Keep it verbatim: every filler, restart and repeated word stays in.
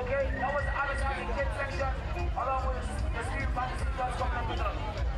Okay, that was the other side of the kids section, along with the Steve Fantasy Girls coming up with us.